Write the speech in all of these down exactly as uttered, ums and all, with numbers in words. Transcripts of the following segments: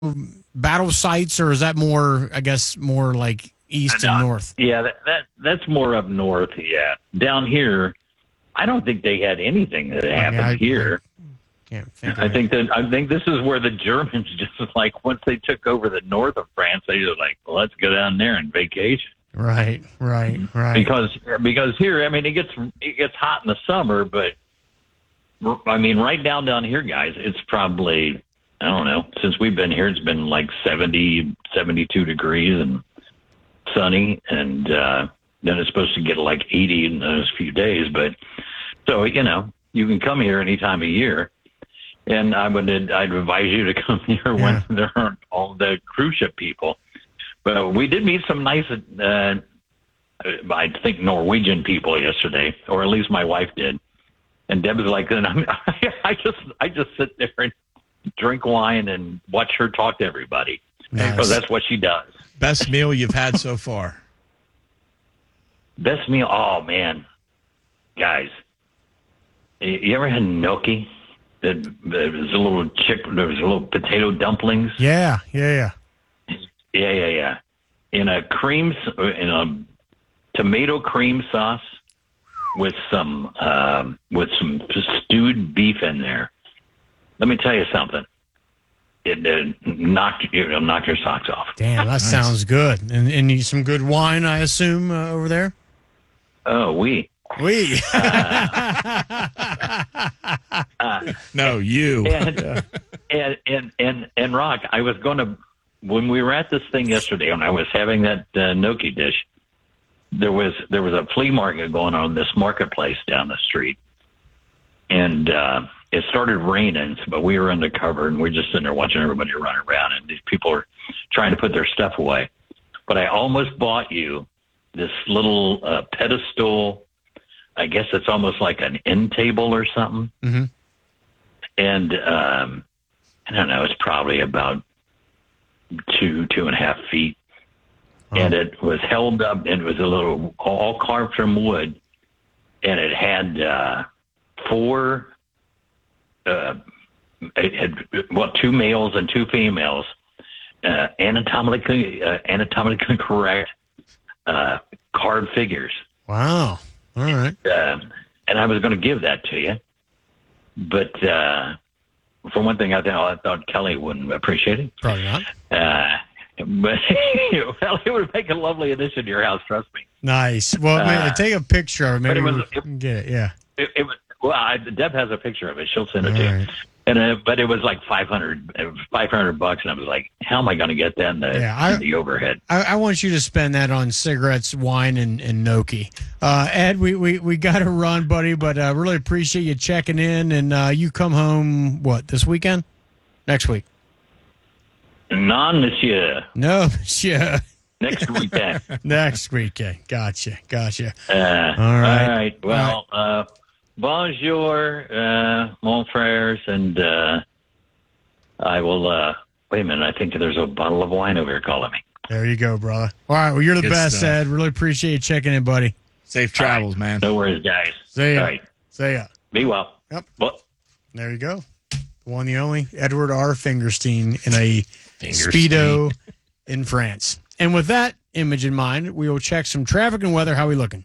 battle sites, or is that more, I guess, more like east and north? Yeah, that, that that's more up north, yeah. Down here, I don't think they had anything that happened I, here. I can't think I of think it. that I think this is where the Germans just like once they took over the north of France, they just like, well, let's go down there and vacation. Right, right, right. Because because here, I mean, it gets it gets hot in the summer, but I mean, right down down here, guys, it's probably, I don't know, since we've been here, it's been like seventy, seventy-two degrees and sunny, and uh, then it's supposed to get like eighty in those few days. But so, you know, you can come here any time of year, and I would I'd advise you to come here yeah. when there aren't all the cruise ship people. But we did meet some nice, uh, I think, Norwegian people yesterday, or at least my wife did. And Deb was like, and I'm, I just I just sit there and drink wine and watch her talk to everybody. Nice. Because that's what she does. Best meal you've had so far? Best meal? Oh, man. Guys, you ever had gnocchi? There was a little chicken, there was a little potato dumplings. Yeah, yeah, yeah. Yeah, yeah, yeah. In a cream, in a tomato cream sauce with some um, with some stewed beef in there. Let me tell you something. It uh, knocked it'll knock your socks off. Damn, that nice. Sounds good. And and you, some good wine, I assume, uh, over there. Oh, we. We. uh, uh, no, you. And, and and and and Rock, I was going to. When we were at this thing yesterday, when I was having that uh, gnocchi dish, there was there was a flea market going on in this marketplace down the street, and uh, it started raining, but we were undercover, and we we're just sitting there watching everybody run around, and these people are trying to put their stuff away. But I almost bought you this little uh, pedestal. I guess it's almost like an end table or something, mm-hmm. and um, I don't know. It's probably about two, two and a half feet. Oh. And it was held up, and it was a little, all carved from wood. And it had uh, four, uh, it had, well, two males and two females, uh, anatomically, uh, anatomically correct uh, carved figures. Wow. All right. Uh, and I was going to give that to you. But, uh, for one thing, I thought, I thought Kelly wouldn't appreciate it. Probably not. Uh, but well, it would make a lovely addition to your house. Trust me. Nice. Well, uh, maybe, take a picture of it. Maybe it was, we it, can get it. Yeah. It, it was well. I, Deb has a picture of it. She'll send it All to right. you. And uh, but it was like five hundred, five hundred bucks, and I was like, "How am I going to get that in the, yeah, I, in the overhead?" I, I want you to spend that on cigarettes, wine, and, and gnocchi. Uh, Ed, we we, we got to run, buddy, but I uh, really appreciate you checking in. And uh, you come home what this weekend? Next week? Non, monsieur. No, monsieur. Next weekend. Next weekend. Gotcha. Gotcha. Uh, all right. All right. Well, all right. Uh, bonjour, uh, mon frères, and uh, I will. Uh, wait a minute. I think there's a bottle of wine over here calling me. There you go, brother. All right. Well, you're the Good best, stuff. Ed. Really appreciate you checking in, buddy. Safe travels, right. man. No worries, guys. See ya. All right. See ya. Be well. Yep. Well, there you go. The one, the only, Edward R. Fingerstein in a Fingerstein. Speedo in France. And with that image in mind, we will check some traffic and weather. How are we looking?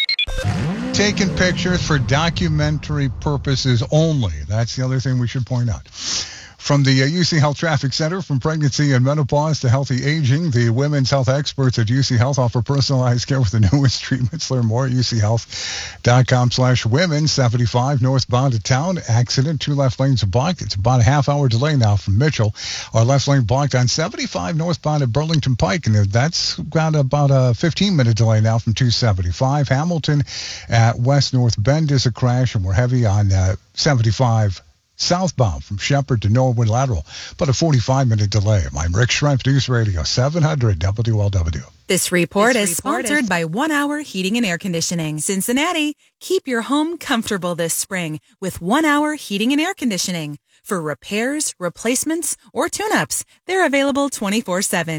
Taking pictures for documentary purposes only. That's the other thing we should point out. From the uh, U C Health Traffic Center, from pregnancy and menopause to healthy aging, the women's health experts at U C Health offer personalized care with the newest treatments. Learn more at uchealth.com slash women. seventy-five northbound to town. Accident. Two left lanes are blocked. It's about a half hour delay now from Mitchell. Our left lane blocked on seventy-five northbound at Burlington Pike. And that's got about a fifteen minute delay now from two seventy-five. Hamilton at West North Bend is a crash, and we're heavy on uh, seventy-five southbound from Shepherd to Norwood Lateral, but a forty-five minute delay. I'm Rick Schreif, News Radio seven hundred W L W. This report this is report sponsored is- by One Hour Heating and Air Conditioning. Cincinnati, keep your home comfortable this spring with One Hour Heating and Air Conditioning. For repairs, replacements, or tune-ups, they're available twenty-four seven.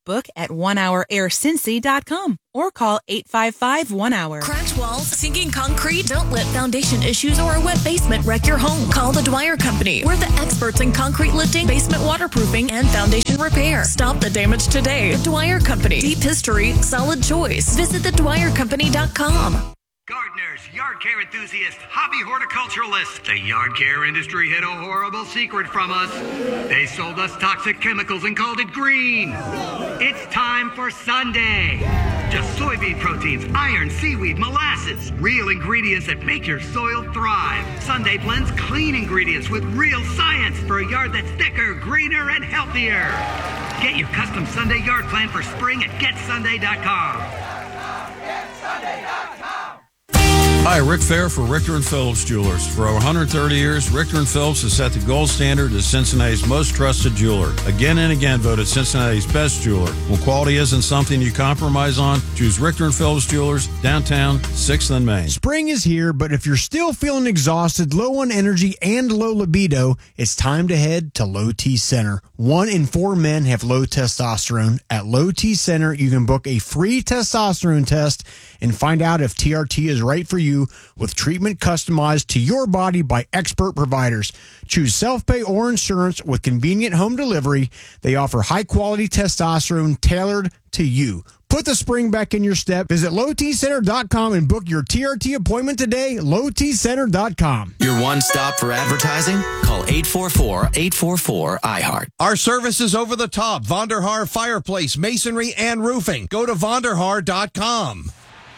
Book at one hour air cincy dot com or call eight five five one hour. Cracked walls, sinking concrete. Don't let foundation issues or a wet basement wreck your home. Call the Dwyer Company. We're the experts in concrete lifting, basement waterproofing, and foundation repair. Stop the damage today. The Dwyer Company. Deep history, solid choice. Visit the dwyer company dot com. Gardeners, yard care enthusiasts, hobby horticulturalists. The yard care industry hid a horrible secret from us. They sold us toxic chemicals and called it green. It's time for Sunday. Just soybean proteins, iron, seaweed, molasses. Real ingredients that make your soil thrive. Sunday blends clean ingredients with real science for a yard that's thicker, greener, and healthier. Get your custom Sunday yard plan for spring at get sunday dot com. get sunday dot com. Hi, Rick Fair for Richter and Phillips Jewelers. For over one hundred thirty years, Richter and Phillips has set the gold standard as Cincinnati's most trusted jeweler. Again and again voted Cincinnati's best jeweler. When quality isn't something you compromise on, choose Richter and Phillips Jewelers, downtown, sixth and Main. Spring is here, but if you're still feeling exhausted, low on energy, and low libido, it's time to head to Low T Center. One in four men have low testosterone. At Low T Center, you can book a free testosterone test and find out if T R T is right for you with treatment customized to your body by expert providers. Choose self-pay or insurance with convenient home delivery. They offer high-quality testosterone tailored to you. Put the spring back in your step. Visit low t center dot com and book your T R T appointment today. low t center dot com. Your one stop for advertising? Call eight four four, eight four four, I heart. Our service is over the top. Vonderhaar Fireplace, Masonry, and Roofing. Go to vonderhaar dot com.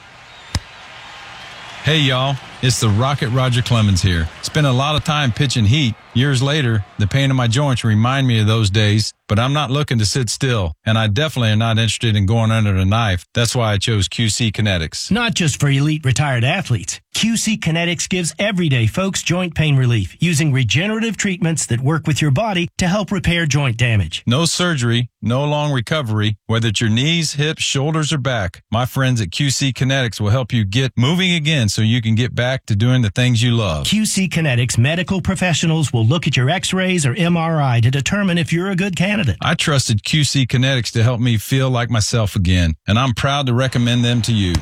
Hey, y'all. It's the Rocket Roger Clemens here. Spent a lot of time pitching heat. Years later, the pain in my joints remind me of those days, but I'm not looking to sit still, and I definitely am not interested in going under the knife. That's why I chose Q C Kinetics. Not just for elite retired athletes. Q C Kinetics gives everyday folks joint pain relief using regenerative treatments that work with your body to help repair joint damage. No surgery, no long recovery, whether it's your knees, hips, shoulders, or back. My friends at Q C Kinetics will help you get moving again so you can get back to doing the things you love. Q C Kinetics medical professionals will look at your x-rays or M R I to determine if you're a good candidate. I trusted Q C Kinetics to help me feel like myself again, and I'm proud to recommend them to you.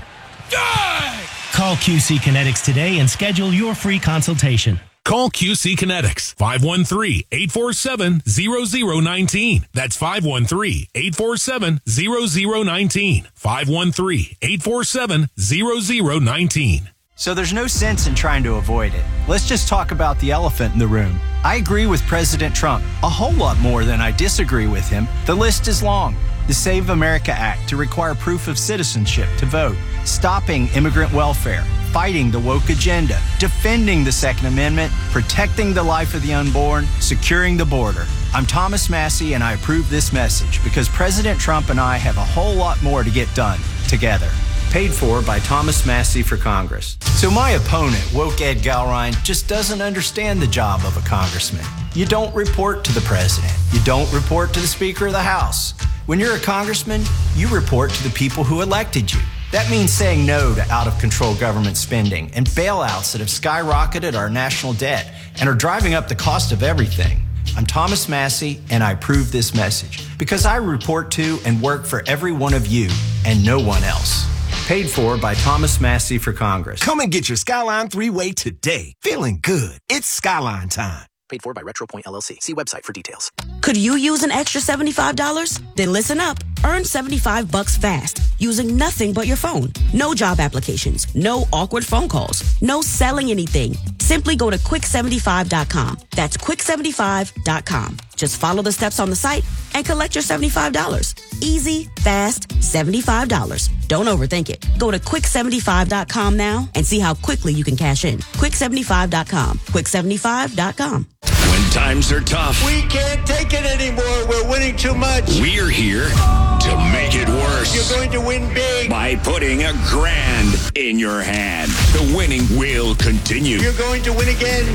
Call Q C Kinetics today and schedule your free consultation. Call Q C Kinetics, five one three, eight four seven, zero zero one nine. That's five one three, eight four seven, zero zero one nine. five one three, eight four seven, zero zero one nine. So there's no sense in trying to avoid it. Let's just talk about the elephant in the room. I agree with President Trump a whole lot more than I disagree with him. The list is long. The Save America Act to require proof of citizenship to vote, stopping immigrant welfare, fighting the woke agenda, defending the Second Amendment, protecting the life of the unborn, securing the border. I'm Thomas Massey, and I approve this message because President Trump and I have a whole lot more to get done together. Paid for by Thomas Massey for Congress. So my opponent, Woke Ed Galrine, just doesn't understand the job of a congressman. You don't report to the president. You don't report to the Speaker of the House. When you're a congressman, you report to the people who elected you. That means saying no to out-of-control government spending and bailouts that have skyrocketed our national debt and are driving up the cost of everything. I'm Thomas Massey, and I approve this message because I report to and work for every one of you and no one else. Paid for by Thomas Massey for Congress. Come and get your Skyline three-way today. Feeling good. It's Skyline time. Paid for by RetroPoint L L C. See website for details. Could you use an extra seventy-five dollars? Then listen up. Earn seventy-five bucks fast using nothing but your phone. No job applications, no awkward phone calls, no selling anything. Simply go to quick seventy-five dot com. That's quick seventy-five dot com. Just follow the steps on the site and collect your seventy-five dollars. Easy, fast, seventy-five dollars. Don't overthink it. Go to quick seventy-five dot com now and see how quickly you can cash in. quick seventy-five dot com. quick seventy-five dot com. When times are tough, we can't take it anymore. We're winning too much. We're here to make it worse. You're going to win big. By putting a grand in your hand. The winning will continue. You're going to win again.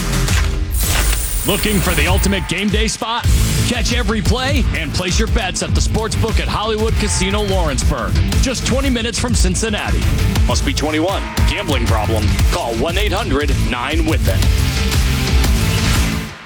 Looking for the ultimate game day spot? Catch every play and place your bets at the Sportsbook at Hollywood Casino Lawrenceburg. Just twenty minutes from Cincinnati. Must be twenty-one. Gambling problem? Call one eight hundred nine W I P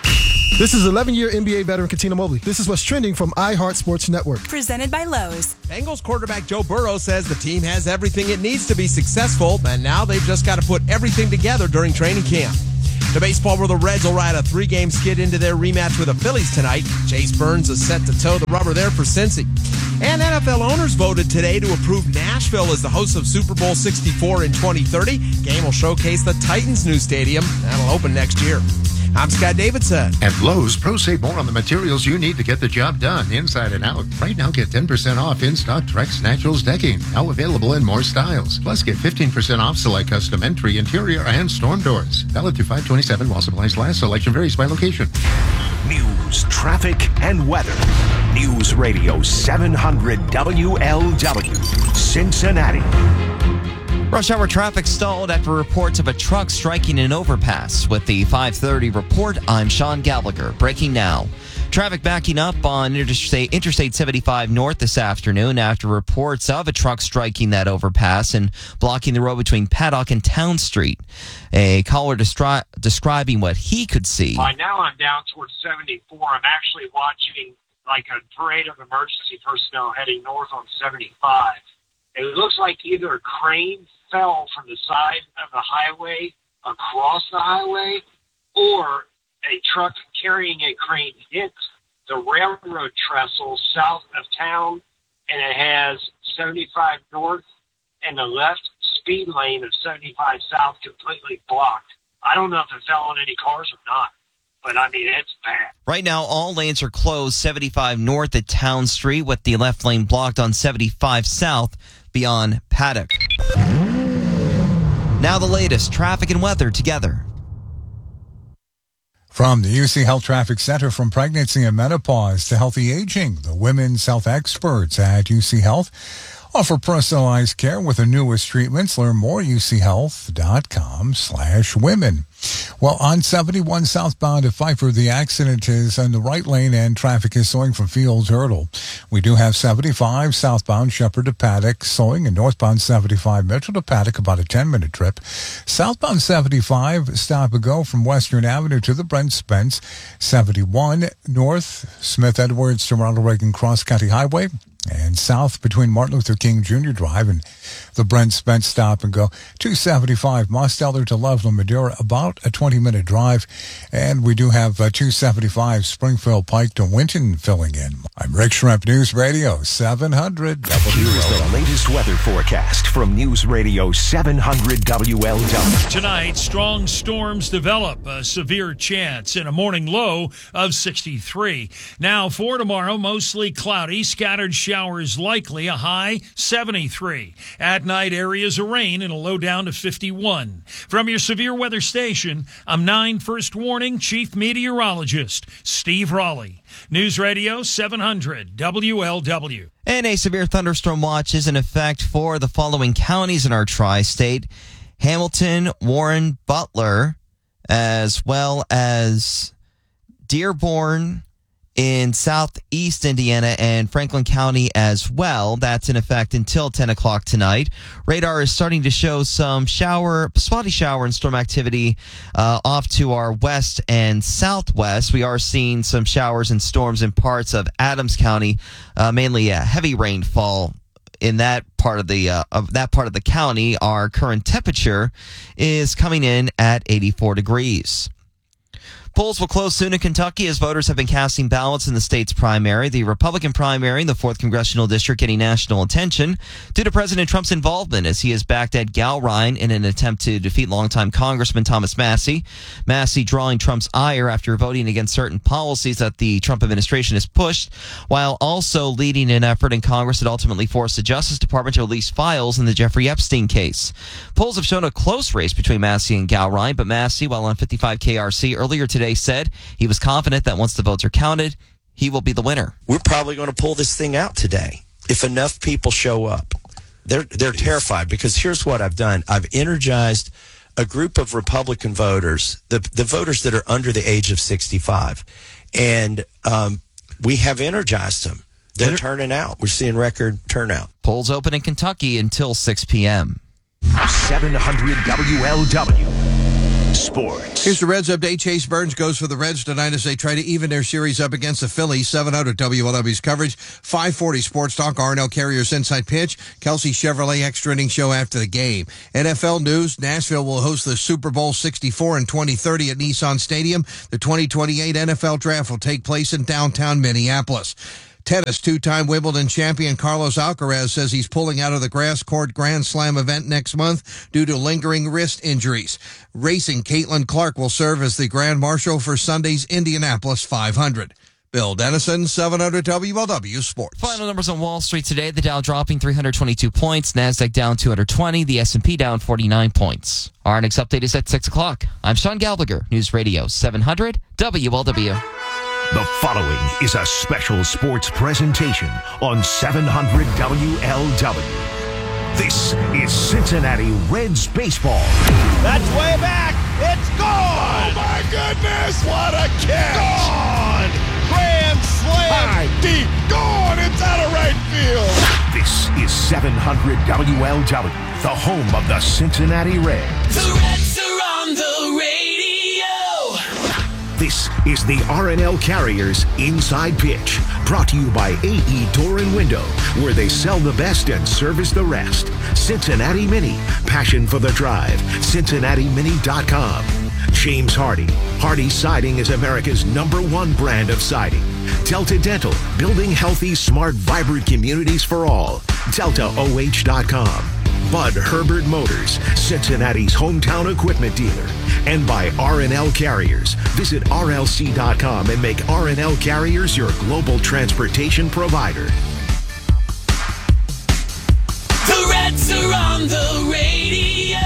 This is eleven-year N B A veteran Katina Mobley. This is what's trending from iHeart Sports Network. Presented by Lowe's. Bengals quarterback Joe Burrow says the team has everything it needs to be successful, and now they've just got to put everything together during training camp. To baseball, where the Reds will ride a three-game skid into their rematch with the Phillies tonight. Chase Burns is set to toe the rubber there for Cincy. And N F L owners voted today to approve Nashville as the host of Super Bowl sixty-four in twenty thirty. Game will showcase the Titans' new stadium. That'll open next year. I'm Scott Davidson. At Lowe's, pros save more on the materials you need to get the job done, inside and out. Right now, get ten percent off in-stock Trex Naturals decking, now available in more styles. Plus, get fifteen percent off select custom entry, interior, and storm doors. Valid through five twenty-seven while supplies last. Selection varies by location. News, traffic, and weather. News Radio seven hundred W L W, Cincinnati. Rush hour traffic stalled after reports of a truck striking an overpass. With the five thirty report, I'm Sean Gallagher. Breaking now. Traffic backing up on Interstate, Interstate seventy-five North this afternoon after reports of a truck striking that overpass and blocking the road between Paddock and Town Street. A caller destri- describing what he could see. By now I'm down towards seventy-four. I'm actually watching like a parade of emergency personnel heading north on seventy-five. It looks like either a crane fell from the side of the highway across the highway, or a truck carrying a crane hit the railroad trestle south of town, and it has seventy-five north and the left speed lane of seventy-five south completely blocked. I don't know if it fell on any cars or not, but I mean, it's bad. Right now, all lanes are closed seventy-five north at Town Street, with the left lane blocked on seventy-five south beyond Paddock. Now the latest traffic and weather together. From the U C Health Traffic Center, from pregnancy and menopause to healthy aging, the women's health experts at U C Health offer personalized care with the newest treatments. Learn more at uchealth.com slash women. Well, on seventy-one southbound at Pfeiffer, the accident is in the right lane and traffic is slowing from Fields Hurdle. We do have seventy-five southbound Shepherd to Paddock slowing, and northbound seventy-five Mitchell to Paddock about a ten-minute trip. Southbound seventy-five stop and go from Western Avenue to the Brent Spence. seventy-one north Smith Edwards to Ronald Reagan Cross County Highway, and south between Martin Luther King Junior Drive and the Brent Spence stop and go. two seventy-five Mosteller to Loveland Madera, about a twenty-minute drive. And we do have uh, two seventy-five Springfield Pike to Winton filling in. I'm Rick Shrimp, News Radio seven hundred W L W. Here's the latest weather forecast from News Radio seven hundred W L W. Tonight, strong storms develop, a severe chance, and a morning low of sixty-three. Now for tomorrow, mostly cloudy, scattered showers likely, a high seventy-three. At night, areas of rain and a low down to fifty-one. From your severe weather station, I'm nine First Warning Chief Meteorologist Steve Raleigh. News Radio seven hundred W L W. And a severe thunderstorm watch is in effect for the following counties in our tri-state: Hamilton, Warren, Butler, as well as Dearborn in southeast Indiana, and Franklin County as well. That's in effect until ten o'clock tonight. Radar is starting to show some shower, spotty shower and storm activity uh, off to our west and southwest. We are seeing some showers and storms in parts of Adams County, uh, mainly a heavy rainfall in that part of the uh, of that part of the county. Our current temperature is coming in at eighty-four degrees. Polls will close soon in Kentucky as voters have been casting ballots in the state's primary. The Republican primary in the fourth Congressional District getting national attention due to President Trump's involvement, as he has backed Ed Gowrine in an attempt to defeat longtime Congressman Thomas Massie. Massie drawing Trump's ire after voting against certain policies that the Trump administration has pushed, while also leading an effort in Congress that ultimately forced the Justice Department to release files in the Jeffrey Epstein case. Polls have shown a close race between Massie and Gowrine, but Massie, while on fifty-five K R C earlier today, said he was confident that once the votes are counted, he will be the winner. We're probably going to pull this thing out today if enough people show up. They're they're terrified, because here's what I've done. I've energized a group of Republican voters, the the voters that are under the age of sixty-five, and um, we have energized them. They're turning out. We're seeing record turnout. Polls open in Kentucky until six p.m. seven hundred W L W. Sports. Here's the Reds update. Chase Burns goes for the Reds tonight as they try to even their series up against the Phillies. seven hundred W L W's coverage. five forty Sports Talk. R and L Carriers Inside Pitch. Kelsey Chevrolet extra inning show after the game. N F L news. Nashville will host the Super Bowl sixty-four in twenty thirty at Nissan Stadium. The twenty twenty-eight N F L Draft will take place in downtown Minneapolis. Tennis, two-time Wimbledon champion Carlos Alcaraz says he's pulling out of the grass court Grand Slam event next month due to lingering wrist injuries. Racing, Caitlin Clark will serve as the Grand Marshal for Sunday's Indianapolis five hundred. Bill Dennison, seven hundred W L W Sports. Final numbers on Wall Street today. The Dow dropping three hundred twenty-two points. NASDAQ down two hundred twenty. The S and P down forty-nine points. Our next update is at six o'clock. I'm Sean Galviger, News Radio seven hundred W L W. The following is a special sports presentation on seven hundred W L W. This is Cincinnati Reds baseball. That's way back. It's gone. Oh, my goodness. What a catch. Gone. Grand slam. High, deep. Gone. It's out of right field. This is seven hundred W L W, the home of the Cincinnati Reds. The Reds are on the radio. This is the R and L Carriers Inside Pitch, brought to you by A E Door and Window, where they sell the best and service the rest. Cincinnati Mini, passion for the drive. Cincinnati Mini dot com. James Hardy. Hardy Siding is America's number one brand of siding. Delta Dental, building healthy, smart, vibrant communities for all. Delta O H dot com. Bud Herbert Motors, Cincinnati's hometown equipment dealer. And by R and L Carriers. Visit R L C dot com and make R and L Carriers your global transportation provider. The Reds are on the radio.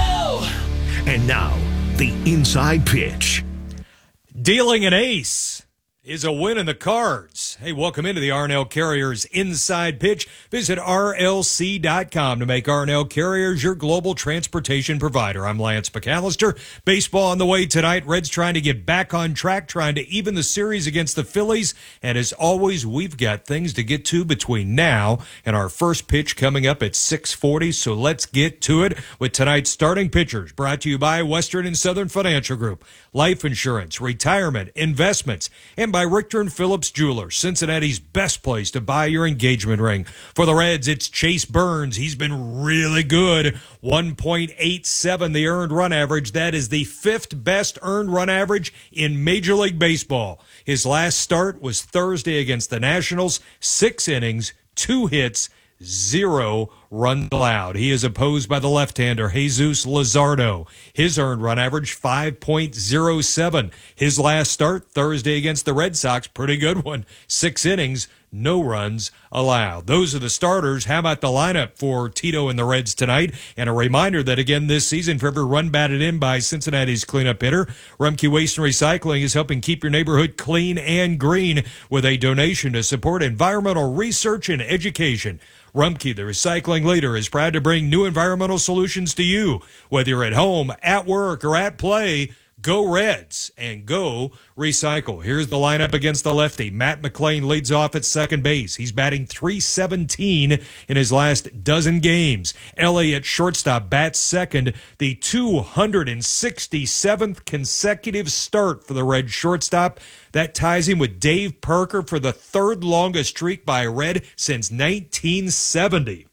And now, the Inside Pitch. Dealing an ace is a win in the cards. Hey, welcome into the R and L Carriers Inside Pitch. Visit R L C dot com to make R and L Carriers your global transportation provider. I'm Lance McAllister. Baseball on the way tonight. Reds trying to get back on track, trying to even the series against the Phillies. And as always, we've got things to get to between now and our first pitch coming up at six forty. So let's get to it with tonight's starting pitchers. Brought to you by Western and Southern Financial Group, life insurance, retirement, investments, and by Richter and Phillips Jewelers, Cincinnati's best place to buy your engagement ring. For the Reds, it's Chase Burns. He's been really good. one point eight seven the earned run average. That is the fifth best earned run average in Major League Baseball. His last start was Thursday against the Nationals. Six innings, two hits, zero runs allowed. He is opposed by the left-hander Jesus Luzardo. His earned run average five point oh seven. His last start Thursday against the Red Sox, pretty good one. Six innings, no runs allowed. Those are the starters. How about the lineup for Tito and the Reds tonight? And a reminder that again this season, for every run batted in by Cincinnati's cleanup hitter, Rumpke Waste and Recycling is helping keep your neighborhood clean and green with a donation to support environmental research and education. Rumpke, the recycling leader, is proud to bring new environmental solutions to you. Whether you're at home, at work, or at play, go Reds and go recycle. Here's the lineup against the lefty. Matt McLain leads off at second base. He's batting three seventeen in his last dozen games. Elliott shortstop bats second, the two hundred sixty-seventh consecutive start for the Red shortstop. That ties him with Dave Parker for the third longest streak by a Red since nineteen seventy.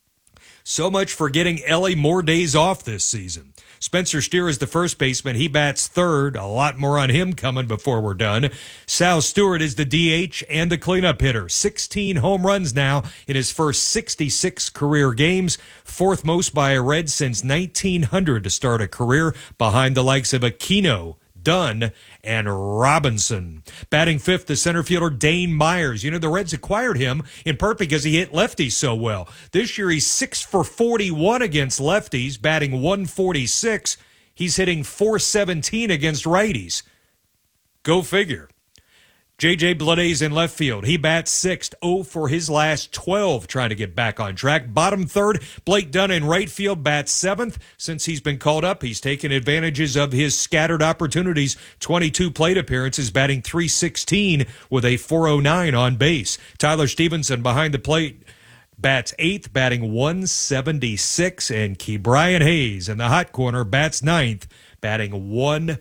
So much for getting Ellie more days off this season. Spencer Steer is the first baseman. He bats third. A lot more on him coming before we're done. Sal Stewart is the D H and the cleanup hitter. sixteen home runs now in his first sixty-six career games. Fourth most by a Red since nineteen hundred to start a career, behind the likes of Aquino, Dunn, and Robinson. Batting fifth, the center fielder Dane Myers. You know, the Reds acquired him in part because he hit lefties so well. This year he's six for forty-one against lefties, batting one forty-six. He's hitting four seventeen against righties. Go figure. J J Bleday in left field. He bats sixth, oh for his last twelve, trying to get back on track. Bottom third, Blake Dunn in right field bats seventh. Since he's been called up, he's taken advantages of his scattered opportunities. twenty-two plate appearances, batting three sixteen with a four oh nine on base. Tyler Stevenson behind the plate bats eighth, batting one seventy-six. And Ke'Bryan Hayes in the hot corner bats ninth, batting one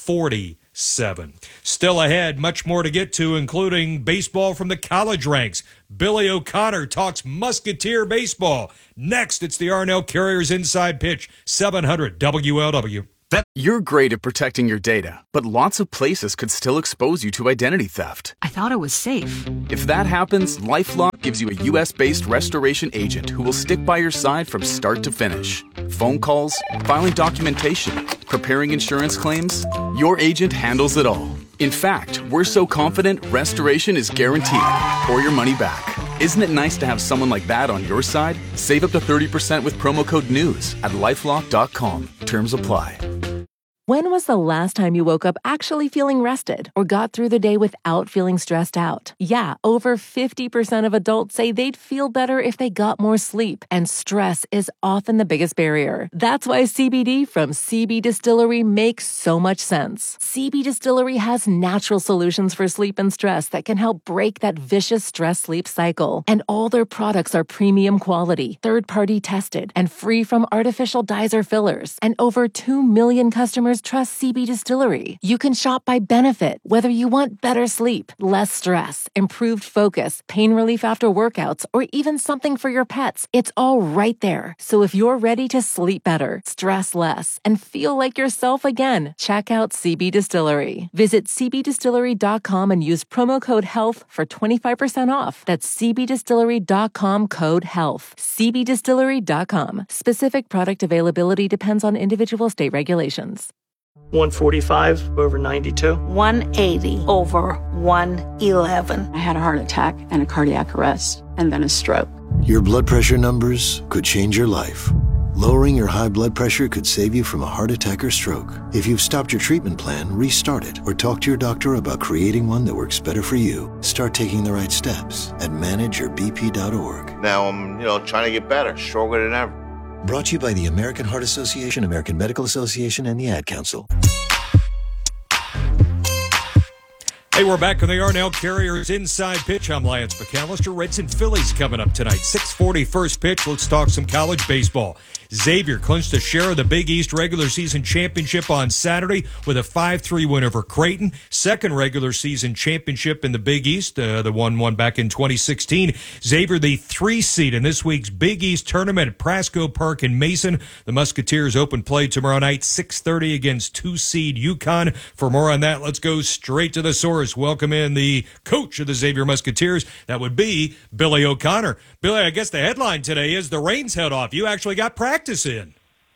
forty-seven. Still ahead, much more to get to, including baseball from the college ranks. Billy O'Connor talks Musketeer baseball. Next, it's the Arnell Carriers Inside Pitch, seven hundred W L W. You're great at protecting your data, but lots of places could still expose you to identity theft. I thought it was safe. If that happens, LifeLock gives you a U S-based restoration agent who will stick by your side from start to finish. Phone calls, filing documentation, preparing insurance claims, your agent handles it all. In fact, we're so confident restoration is guaranteed or your money back. Isn't it nice to have someone like that on your side? Save up to thirty percent with promo code NEWS at lifelock dot com. Terms apply. When was the last time you woke up actually feeling rested or got through the day without feeling stressed out? Yeah, over fifty percent of adults say they'd feel better if they got more sleep, and stress is often the biggest barrier. That's why C B D from C B Distillery makes so much sense. C B Distillery has natural solutions for sleep and stress that can help break that vicious stress-sleep cycle. And all their products are premium quality, third-party tested, and free from artificial dyes or fillers. And over two million customers trust C B Distillery. You can shop by benefit, whether you want better sleep, less stress, improved focus, pain relief after workouts, or even something for your pets. It's all right there. So if you're ready to sleep better, stress less, and feel like yourself again, check out C B Distillery. Visit c b distillery dot com and use promo code HEALTH for twenty-five percent off. That's c b distillery dot com code HEALTH. c b distillery dot com. Specific product availability depends on individual state regulations. one forty-five over ninety-two. one eighty over one eleven. I had a heart attack and a cardiac arrest and then a stroke. Your blood pressure numbers could change your life. Lowering your high blood pressure could save you from a heart attack or stroke. If you've stopped your treatment plan, restart it or talk to your doctor about creating one that works better for you. Start taking the right steps at manage your b p dot org. Now I'm, you know, trying to get better, stronger than ever. Brought to you by the American Heart Association, American Medical Association, and the Ad Council. Hey, we're back on the Arnell Carriers Inside Pitch. I'm Lance McAllister. Reds and Phillies coming up tonight. six forty first pitch. Let's talk some college baseball. Xavier clinched a share of the Big East regular season championship on Saturday with a five three win over Creighton. Second regular season championship in the Big East, uh, the one won back in twenty sixteen. Xavier, the three seed in this week's Big East tournament at Prasco Park in Mason. The Musketeers open play tomorrow night, six thirty against two seed UConn. For more on that, let's go straight to the source. Welcome in the coach of the Xavier Musketeers. That would be Billy O'Connor. Billy, I guess the headline today is the rain's held off. You actually got practice in.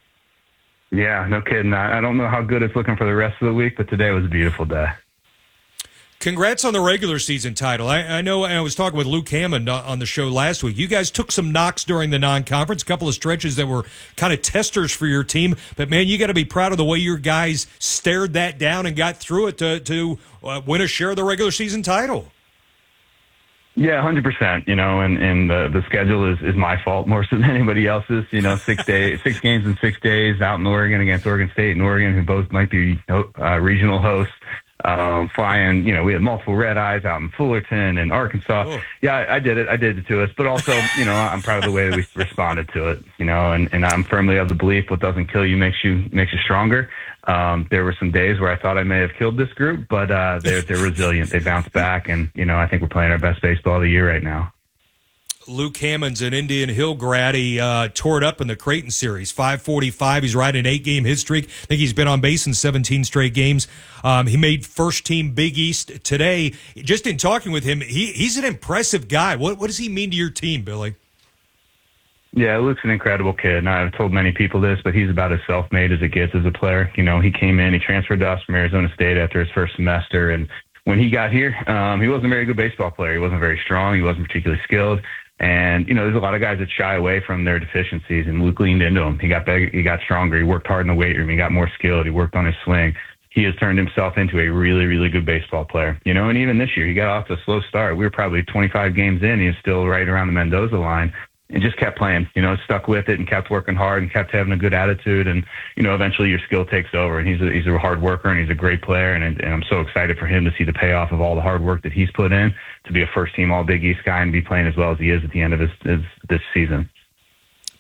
Yeah, no kidding. I don't know how good it's looking for the rest of the week, but today was a beautiful day. Congrats on the regular season title. I, I know I was talking with Luke Hammond on the show last week. You guys took some knocks during the non-conference, a couple of stretches that were kind of testers for your team. But, man, you got to be proud of the way your guys stared that down and got through it to, to uh, win a share of the regular season title. Yeah, one hundred percent, you know, and, and the, the schedule is, is my fault more so than anybody else's. You know, six days, six games in six days out in Oregon against Oregon State and Oregon, who both might be uh, regional hosts. Um, flying, you know, we had multiple red eyes out in Fullerton and Arkansas. Oh. Yeah, I, I did it. I did it to us. But also, you know, I'm proud of the way that we responded to it, you know, and, and I'm firmly of the belief what doesn't kill you makes you makes you stronger. Um, there were some days where I thought I may have killed this group, but uh, they're, they're resilient. They bounce back. And, you know, I think we're playing our best baseball of the year right now. Luke Hammond's an Indian Hill grad. He uh, tore it up in the Creighton series, five forty-five. He's riding an eight-game hit streak. I think he's been on base in seventeen straight games. Um, he made first-team Big East today. Just in talking with him, he, he's an impressive guy. What, what does he mean to your team, Billy? Yeah, Luke's an incredible kid, and I've told many people this, but he's about as self-made as it gets as a player. You know, he came in, he transferred to us from Arizona State after his first semester, and when he got here, um, he wasn't a very good baseball player. He wasn't very strong. He wasn't particularly skilled. And, you know, there's a lot of guys that shy away from their deficiencies, and Luke leaned into them. He got bigger, he got stronger. He worked hard in the weight room. He got more skilled. He worked on his swing. He has turned himself into a really, really good baseball player. You know, and even this year, he got off to a slow start. We were probably twenty-five games in. He was still right around the Mendoza line and just kept playing, you know, stuck with it and kept working hard and kept having a good attitude. And, you know, eventually your skill takes over, and he's a, he's a hard worker and he's a great player. And, and I'm so excited for him to see the payoff of all the hard work that he's put in to be a first team all Big East guy and be playing as well as he is at the end of his, his this season.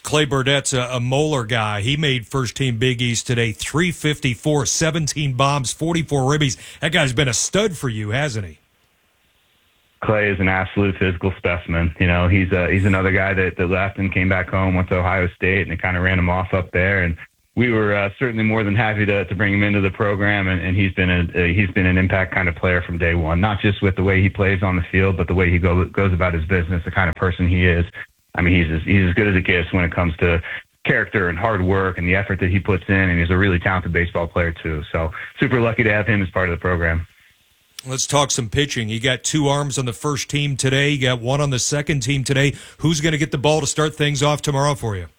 Clay Burdett's a, a Moeller guy. He made first team Big East today, three fifty-four, seventeen bombs, forty-four ribbies. That guy's been a stud for you, hasn't he? Clay is an absolute physical specimen. You know, he's uh, he's another guy that, that left and came back home, went to Ohio State, and they kind of ran him off up there. And we were uh, certainly more than happy to, to bring him into the program. And, and he's been a uh, he's been an impact kind of player from day one, not just with the way he plays on the field, but the way he go, goes about his business, the kind of person he is. I mean, he's as, he's as good as it gets when it comes to character and hard work and the effort that he puts in. And he's a really talented baseball player too. So super lucky to have him as part of the program. Let's talk some pitching. You got two arms on the first team today. You got one on the second team today. Who's going to get the ball to start things off tomorrow for you?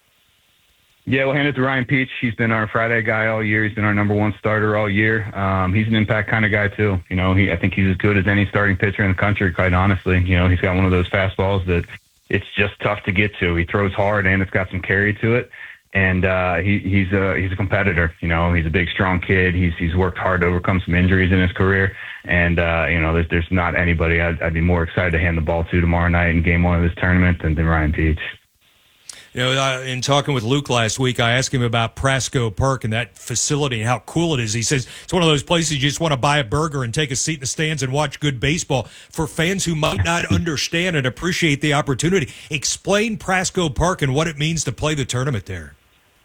Yeah, we'll hand it to Ryan Peach. He's been our Friday guy all year. He's been our number one starter all year. Um, he's an impact kind of guy too. You know, he I think he's as good as any starting pitcher in the country, quite honestly. You know, he's got one of those fastballs that it's just tough to get to. He throws hard and it's got some carry to it. And uh, he, he's a he's a competitor. You know, he's a big, strong kid. He's he's worked hard to overcome some injuries in his career. And uh, you know, there's there's not anybody I'd, I'd be more excited to hand the ball to tomorrow night in Game One of this tournament than, than Ryan Peach. You know, uh, in talking with Luke last week, I asked him about Prasco Park and that facility and how cool it is. He says it's one of those places you just want to buy a burger and take a seat in the stands and watch good baseball. For fans who might not understand and appreciate the opportunity, explain Prasco Park and what it means to play the tournament there.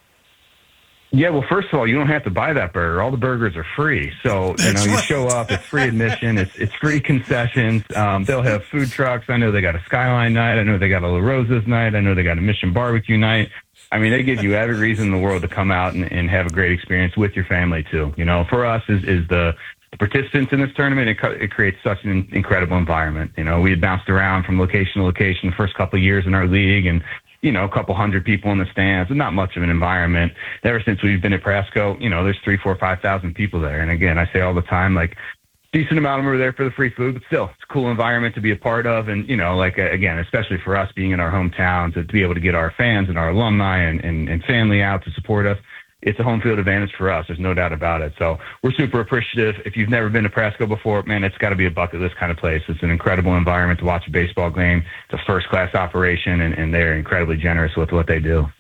Yeah, well, first of all, you don't have to buy that burger. All the burgers are free. So, you know, you show up, it's free admission, it's it's free concessions. Um, they'll have food trucks. I know they got a Skyline night. I know they got a La Rosa's night. I know they got a Mission Barbecue night. I mean, they give you every reason in the world to come out and, and have a great experience with your family, too. You know, for us, is, is the, the participants in this tournament, it, it creates such an incredible environment. You know, we had bounced around from location to location the first couple of years in our league, and you know, a couple hundred people in the stands, and not much of an environment. Ever since we've been at Prasco, you know, there's three, four, five thousand people there. And again, I say all the time, like, decent amount of them are there for the free food, but still, it's a cool environment to be a part of. And, you know, like, again, especially for us being in our hometown, to, to be able to get our fans and our alumni and, and, and family out to support us, it's a home field advantage for us. There's no doubt about it. So we're super appreciative. If you've never been to Prasco before, man, it's got to be a bucket list kind of place. It's an incredible environment to watch a baseball game. It's a first-class operation, and, and they're incredibly generous with what they do.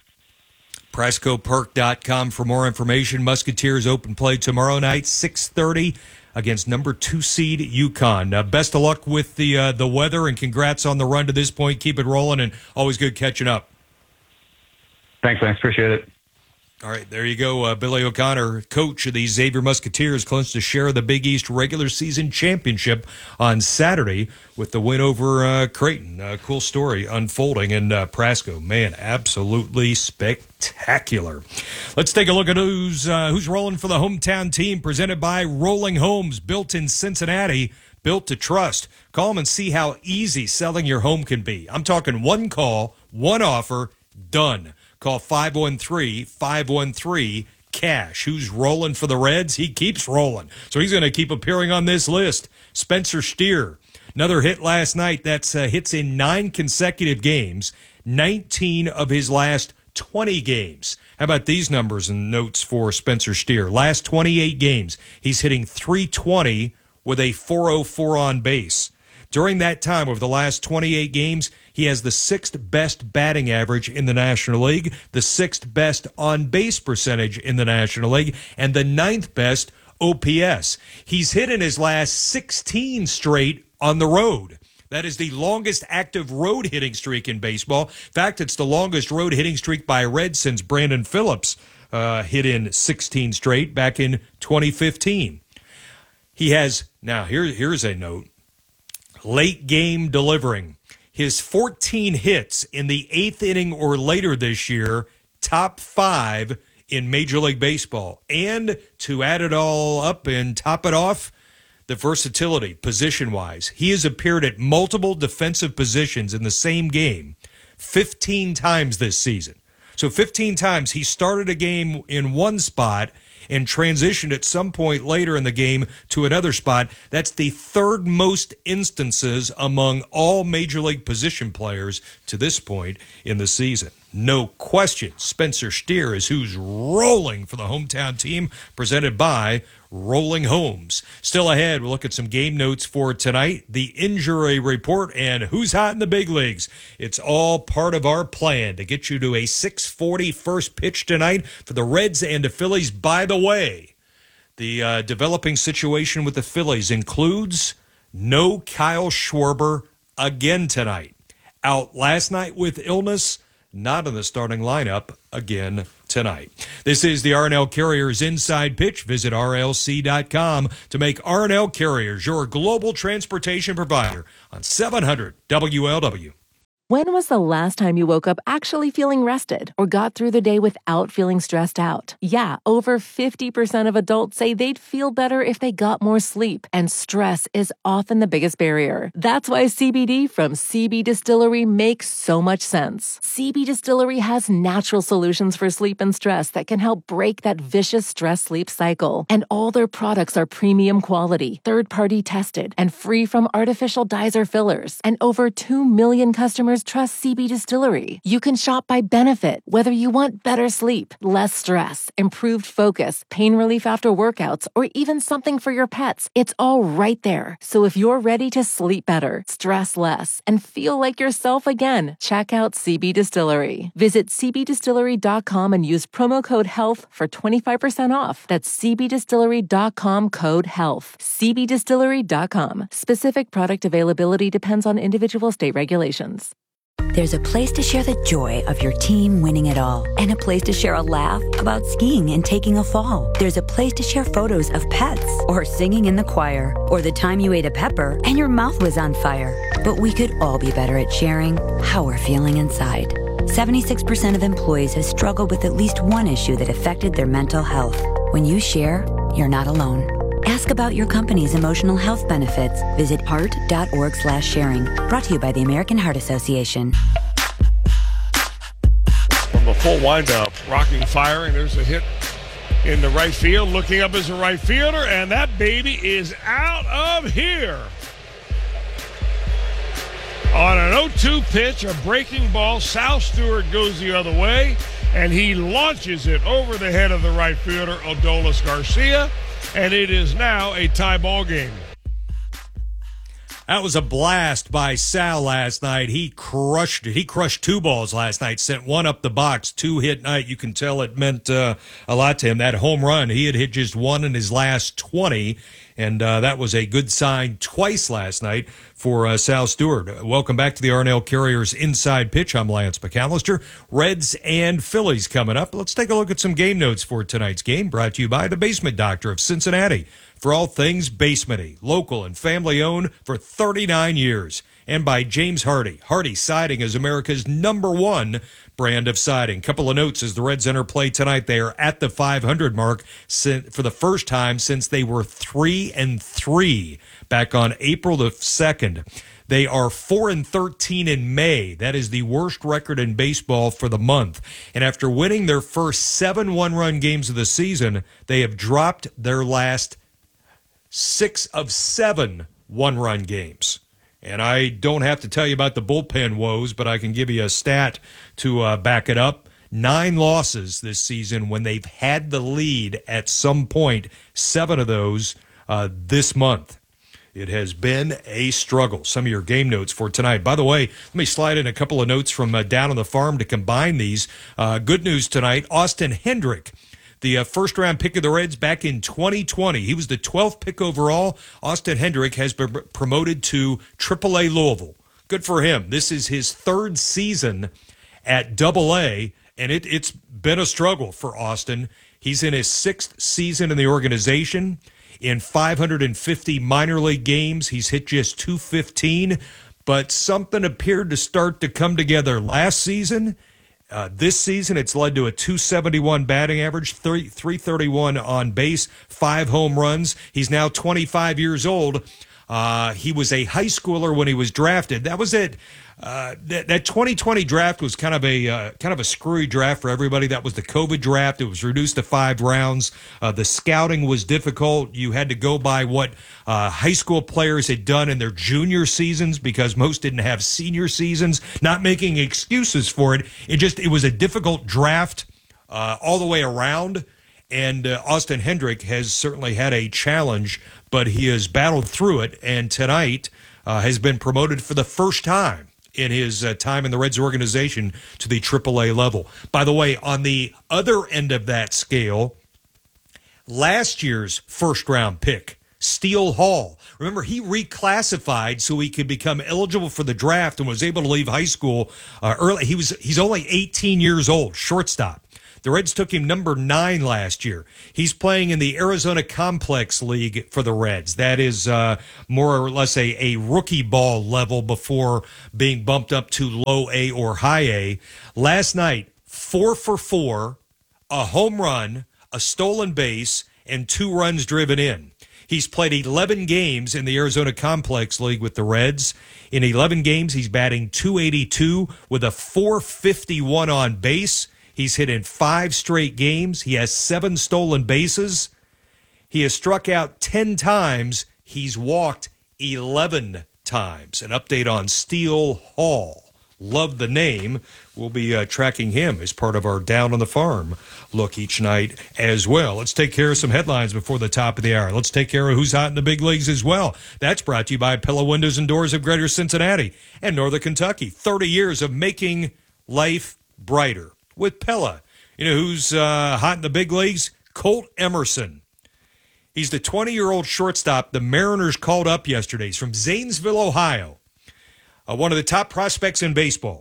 Prasco Park dot com for more information. Musketeers open play tomorrow night, six thirty, against number two seed UConn. Uh, best of luck with the uh, the weather, and congrats on the run to this point. Keep it rolling, and always good catching up. Thanks, Lance. Appreciate it. All right, there you go. Uh, Billy O'Connor, coach of the Xavier Musketeers, clinched a share of the Big East regular season championship on Saturday with the win over uh, Creighton. Uh, cool story unfolding in uh, Prasco. Man, absolutely spectacular. Let's take a look at who's uh, who's rolling for the hometown team, presented by Rolling Homes, built in Cincinnati, built to trust. Call them and see how easy selling your home can be. I'm talking one call, one offer, done. Call five one three, five one three, cash. Who's rolling for the Reds? He keeps rolling. So he's going to keep appearing on this list. Spencer Steer, another hit last night. That's uh, hits in nine consecutive games, nineteen of his last twenty games. How about these numbers and notes for Spencer Steer? Last twenty-eight games, he's hitting three twenty with a four oh four on base. During that time, over the last twenty-eight games, he has the sixth best batting average in the National League, the sixth best on-base percentage in the National League, and the ninth best O P S. He's hit in his last sixteen straight on the road. That is the longest active road hitting streak in baseball. In fact, it's the longest road hitting streak by a Red since Brandon Phillips uh, hit in sixteen straight back in twenty fifteen. He has, now here, here's a note, late game delivering. His fourteen hits in the eighth inning or later this year, top five in Major League Baseball. And to add it all up and top it off, the versatility position-wise. He has appeared at multiple defensive positions in the same game fifteen times this season. So fifteen times he started a game in one spot and transitioned at some point later in the game to another spot. That's the third most instances among all Major League position players to this point in the season. No question, Spencer Steer is who's rolling for the hometown team, presented by rolling homes. Still ahead, we'll look at some game notes for tonight, the injury report, and who's hot in the big leagues. It's all part of our plan to get you to a six forty first pitch tonight for the Reds and the Phillies. By the way, the uh, developing situation with the Phillies includes no Kyle Schwarber again tonight. Out last night with illness, not in the starting lineup again tonight. This is the R and L Carriers Inside Pitch. Visit R L C dot com to make R and L Carriers your global transportation provider on seven hundred W L W. When was the last time you woke up actually feeling rested or got through the day without feeling stressed out? Yeah, over fifty percent of adults say they'd feel better if they got more sleep, and stress is often the biggest barrier. That's why C B D from C B Distillery makes so much sense. C B Distillery has natural solutions for sleep and stress that can help break that vicious stress-sleep cycle. And all their products are premium quality, third-party tested, and free from artificial dyes or fillers. And over two million customers trust C B Distillery. You can shop by benefit, whether you want better sleep, less stress, improved focus, pain relief after workouts, or even something for your pets. It's all right there. So if you're ready to sleep better, stress less, and feel like yourself again, check out C B Distillery. Visit C B distillery dot com and use promo code HEALTH for twenty-five percent off. That's C B distillery dot com code HEALTH. C B distillery dot com. Specific product availability depends on individual state regulations. There's a place to share the joy of your team winning it all, and a place to share a laugh about skiing and taking a fall. There's a place to share photos of pets, or singing in the choir, or the time you ate a pepper and your mouth was on fire. But we could all be better at sharing how we're feeling inside. seventy-six percent of employees have struggled with at least one issue that affected their mental health. When you share, you're not alone. Ask about your company's emotional health benefits. Visit heart dot org slash sharing. Brought to you by the American Heart Association. From the full windup, rocking, firing. There's a hit in the right field. Looking up as a right fielder, and that baby is out of here. On an oh two pitch, a breaking ball, Sal Stewart goes the other way, and he launches it over the head of the right fielder, Adolis Garcia. And it is now a tie ball game. That was a blast by Sal last night. He crushed it. He crushed two balls last night, sent one up the box, two hit night. You can tell it meant uh, a lot to him. That home run, he had hit just one in his last twenty, and uh, that was a good sign twice last night for uh, Sal Stewart. Welcome back to the R and L Carriers Inside Pitch. I'm Lance McAllister. Reds and Phillies coming up. Let's take a look at some game notes for tonight's game, brought to you by the Basement Doctor of Cincinnati. For all things basement-y, local and family-owned for thirty-nine years. And by James Hardy. Hardy Siding is America's number one brand of siding. Couple of notes as the Reds enter play tonight. They are at the five hundred mark for the first time since they were three and three back on April the second. They are four and thirteen in May. That is the worst record in baseball for the month. And after winning their first seven one-run games of the season, they have dropped their last six of seven one-run games. And I don't have to tell you about the bullpen woes, but I can give you a stat to uh, back it up. Nine losses this season when they've had the lead at some point. Seven of those uh, this month. It has been a struggle. Some of your game notes for tonight. By the way, let me slide in a couple of notes from uh, down on the farm to combine these. Uh, good news tonight, Austin Hendrick, the uh, first-round pick of the Reds back in twenty twenty. He was the twelfth pick overall. Austin Hendrick has been promoted to triple A Louisville. Good for him. This is his third season at double A, and it, it's been a struggle for Austin. He's in his sixth season in the organization. In five hundred fifty minor league games, he's hit just two fifteen, but something appeared to start to come together last season. Uh, this season, it's led to a two seventy-one batting average, three thirty-one on base, five home runs. He's now twenty-five years old. Uh, he was a high schooler when he was drafted. That was it. Uh, that, that twenty twenty draft was kind of a uh, kind of a screwy draft for everybody. That was the COVID draft. It was reduced to five rounds. Uh, the scouting was difficult. You had to go by what uh, high school players had done in their junior seasons because most didn't have senior seasons. Not making excuses for it. It just it was a difficult draft uh, all the way around. And uh, Austin Hendrick has certainly had a challenge, but he has battled through it, and tonight uh, has been promoted for the first time in his uh, time in the Reds organization to the triple A level. By the way, on the other end of that scale, last year's first-round pick, Steele Hall. Remember, he reclassified so he could become eligible for the draft and was able to leave high school uh, early. He was he's only eighteen years old, shortstop. The Reds took him number nine last year. He's playing in the Arizona Complex League for the Reds. That is uh, more or less a, a rookie ball level before being bumped up to low A or high A. Last night, four for four, a home run, a stolen base, and two runs driven in. He's played eleven games in the Arizona Complex League with the Reds. In eleven games, he's batting two eighty-two with a four fifty-one on base. He's hit in five straight games. He has seven stolen bases. He has struck out ten times. He's walked eleven times. An update on Steele Hall. Love the name. We'll be uh, tracking him as part of our Down on the Farm look each night as well. Let's take care of some headlines before the top of the hour. Let's take care of who's hot in the big leagues as well. That's brought to you by Pella Windows and Doors of Greater Cincinnati and Northern Kentucky. thirty years of making life brighter with Pella. You know who's uh, hot in the big leagues? Colt Emerson. He's the twenty-year-old shortstop the Mariners called up yesterday. He's from Zanesville, Ohio. Uh, one of the top prospects in baseball.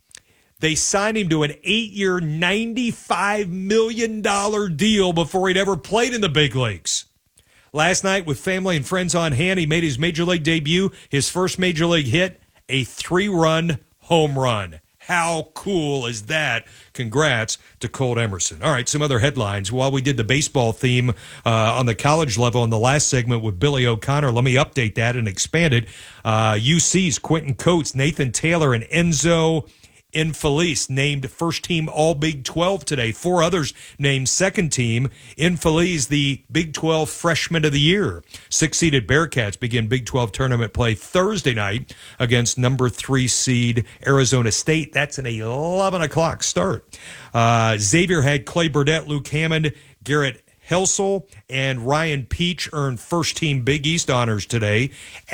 They signed him to an eight-year, ninety-five million dollars deal before he'd ever played in the big leagues. Last night, with family and friends on hand, he made his major league debut, his first major league hit, a three-run home run. How cool is that? Congrats to Colt Emerson. All right, some other headlines. While we did the baseball theme uh, on the college level in the last segment with Billy O'Connor, let me update that and expand it. Uh, U C's Quentin Coates, Nathan Taylor, and Enzo Infelice named first team all Big twelve today. Four others named second team. Infelice, the Big twelve freshman of the year. Six-seeded Bearcats begin Big twelve tournament play Thursday night against number three seed Arizona State. That's an eleven o'clock start. Uh, Xavier had Clay Burdett, Luke Hammond, Garrett Helsel, and Ryan Peach earned first team Big East honors today.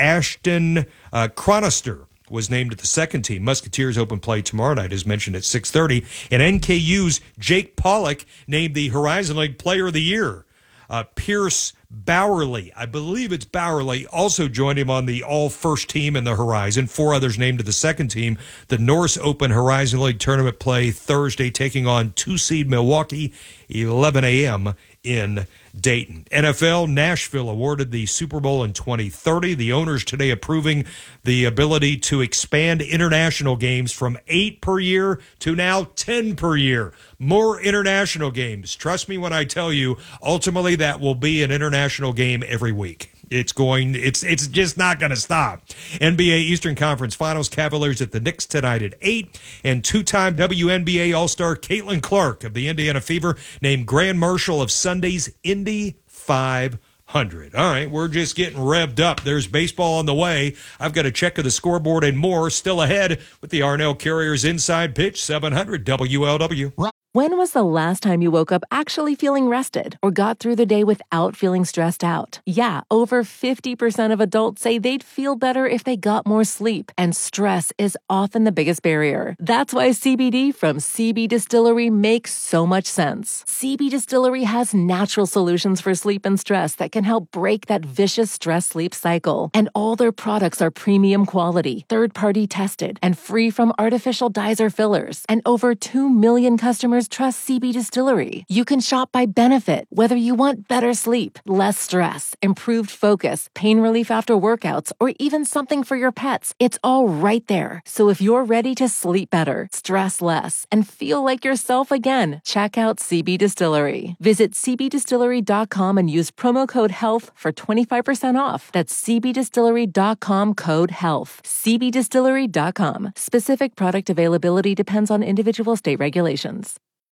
Ashton uh, Chronister was named at the second team. Musketeers open play tomorrow night, as mentioned, at six thirty. And N K U's Jake Pollock named the Horizon League Player of the Year. Uh, Pierce Bowerly, I believe it's Bowerly, also joined him on the all-first team in the Horizon. Four others named to the second team. The Norse Open Horizon League tournament play Thursday, taking on two-seed Milwaukee, eleven a.m. in Dayton. N F L, Nashville awarded the Super Bowl in twenty thirty. The owners today approving the ability to expand international games from eight per year to now ten per year. More international games. Trust me when I tell you, ultimately that will be an international game every week. It's going, it's it's just not going to stop. N B A Eastern Conference Finals, Cavaliers at the Knicks tonight at eight. And two-time W N B A All-Star Caitlin Clark of the Indiana Fever named Grand Marshal of Sunday's Indy five hundred. All right, we're just getting revved up. There's baseball on the way. I've got a check of the scoreboard and more still ahead with the Arnell Carriers Inside Pitch, seven hundred W L W. When was the last time you woke up actually feeling rested or got through the day without feeling stressed out? Yeah, over fifty percent of adults say they'd feel better if they got more sleep, and stress is often the biggest barrier. That's why C B D from C B Distillery makes so much sense. C B Distillery has natural solutions for sleep and stress that can help break that vicious stress-sleep cycle. And all their products are premium quality, third-party tested, and free from artificial dyes or fillers. And over two million customers trust C B Distillery. You can shop by benefit, whether you want better sleep, less stress, improved focus, pain relief after workouts, or even something for your pets. It's all right there. So if you're ready to sleep better, stress less, and feel like yourself again, check out C B Distillery. Visit c b distillery dot com and use promo code HEALTH for twenty-five percent off. That's c b distillery dot com code HEALTH. c b distillery dot com. Specific product availability depends on individual state regulations.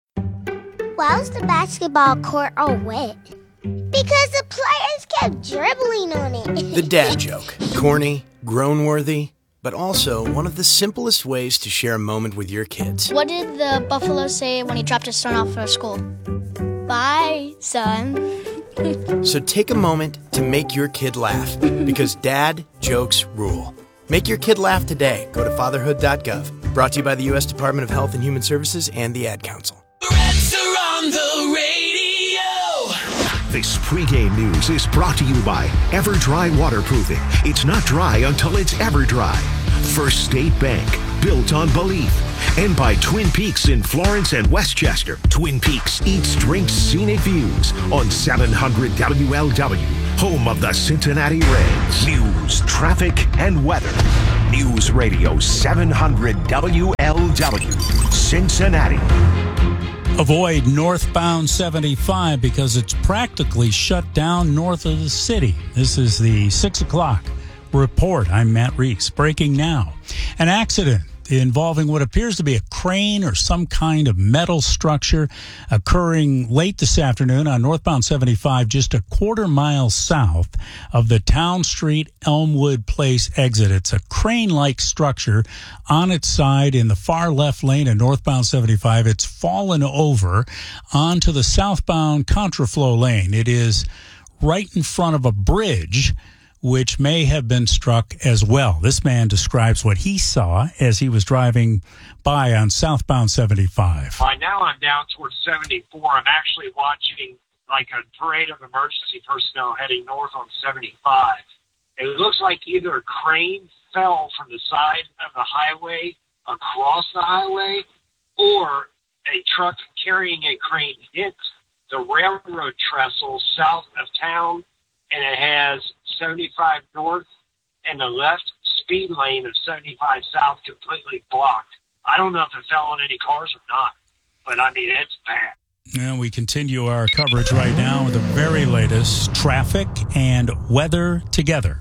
Why was the basketball court all wet? Because the players kept dribbling on it. The dad joke. Corny, groan-worthy, but also one of the simplest ways to share a moment with your kids. What did the buffalo say when he dropped his son off for school? Bye, son. So take a moment to make your kid laugh, because dad jokes rule. Make your kid laugh today. Go to fatherhood dot gov. Brought to you by the U S Department of Health and Human Services and the Ad Council. Reds are on the radio. This pregame news is brought to you by EverDry Waterproofing. It's not dry until it's ever dry. First State Bank, built on belief. And by Twin Peaks in Florence and Westchester. Twin Peaks eats, drinks, scenic views on seven hundred W L W, home of the Cincinnati Reds. News, traffic, and weather. News Radio seven hundred W L W, Cincinnati. Avoid northbound seventy-five because it's practically shut down north of the city. This is the six o'clock report. I'm Matt Reese. Breaking now. An accident involving what appears to be a crane or some kind of metal structure occurring late this afternoon on northbound seventy-five, just a quarter mile south of the Town Street Elmwood Place exit. It's a crane-like structure on its side in the far left lane of northbound seventy-five. It's fallen over onto the southbound contraflow lane. It is right in front of a bridge which may have been struck as well. This man describes what he saw as he was driving by on southbound seventy-five. By now I'm down towards seventy-four. I'm actually watching like a parade of emergency personnel heading north on seventy-five. It looks like either a crane fell from the side of the highway across the highway, or a truck carrying a crane hit the railroad trestle south of town, and it has seventy-five north and the left speed lane of seventy-five south completely blocked. I don't know if it fell on any cars or not, but I mean, it's bad. And we continue our coverage right now with the very latest traffic and weather together.